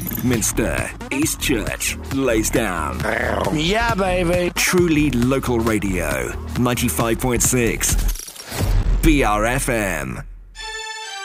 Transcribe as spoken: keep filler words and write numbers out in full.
Minster, East Church, Lacedown. Yeah, baby. Truly local radio. ninety-five point six. B R F M.